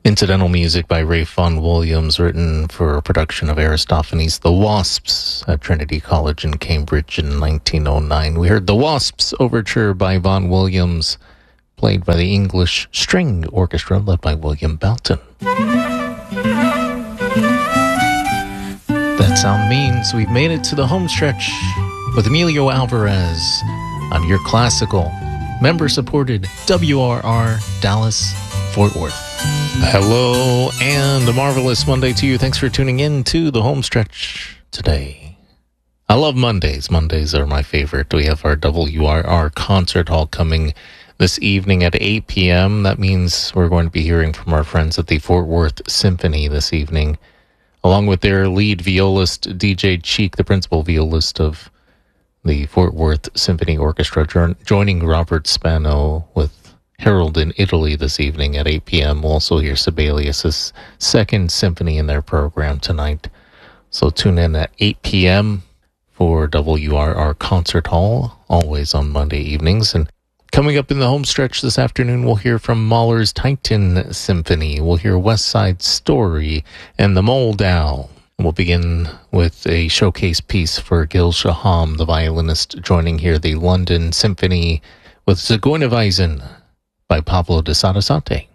Incidental music by Ralph Vaughan Williams, written for a production of Aristophanes' The Wasps at Trinity College in Cambridge in 1909. We heard The Wasps Overture by Vaughan Williams, played by the English String Orchestra led by William Belton. That sound means we've made it to the home stretch with Emilio Alvarez on your classical, member-supported WRR Dallas Fort Worth. Hello and a marvelous Monday to you. Thanks for tuning in to the home stretch today. I love Mondays. Mondays are my favorite. We have our WRR concert hall coming this evening at 8 p.m. That means we're going to be hearing from our friends at the Fort Worth Symphony this evening, along with their lead violist, DJ Cheek, the principal violist of the Fort Worth Symphony Orchestra, joining Robert Spano with Harold in Italy this evening at 8 p.m. We'll also hear Sibelius' second symphony in their program tonight. So tune in at 8 p.m. for WRR Concert Hall, always on Monday evenings. And coming up in the home stretch this afternoon, we'll hear from Mahler's Titan Symphony. We'll hear West Side Story and the Moldau. We'll begin with a showcase piece for Gil Shaham, the violinist, joining here the London Symphony with Zigeunerweisen by Pablo de Sarasate.